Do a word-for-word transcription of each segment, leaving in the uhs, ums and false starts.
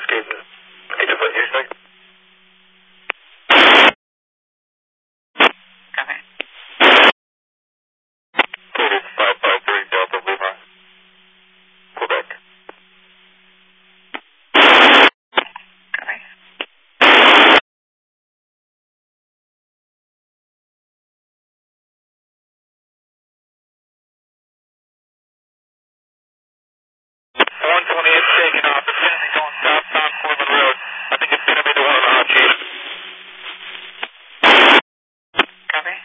escape. Eight to foot, usually. Copy. Total five five three Delta Lima, Quebec. Copy. one twenty-eight taking off. It's going to be going southbound Portland Road. I think it's going to be the one on the hot sheet. Copy.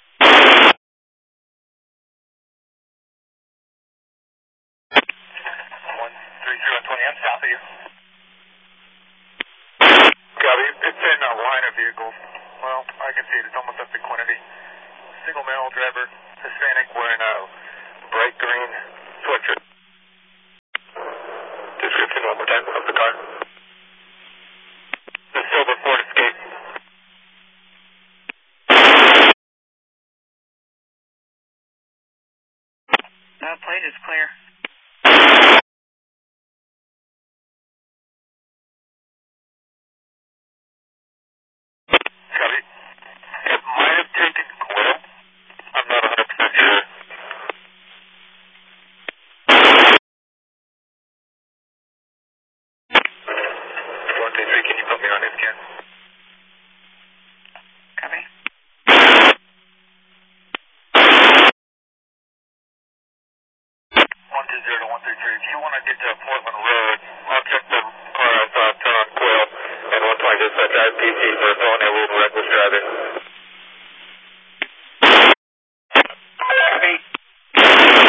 one three zero twenty, I'm south of you. Copy. It's in a line of vehicles. Well, I can see it. It's almost up to Quinity. Single male driver, Hispanic, wearing a bright green sweatshirt. Description one more time of the car. The silver Ford Escape. The plate is clear. Copy. It might have taken Quill. I'm not one hundred percent sure. one two three, can you put me on his scan? Copy. one two zero to one three three, if you want to get to Portland Road, I'll check the car I saw turn on Quill, and one twenty dispatch I P C for a phone illegal reckless driving.